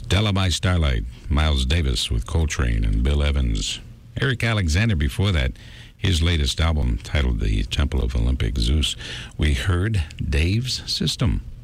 Stella by Starlight, Miles Davis with Coltrane and Bill Evans. Eric Alexander before that, his latest album titled The Temple of Olympic Zeus. We heard Dave's System.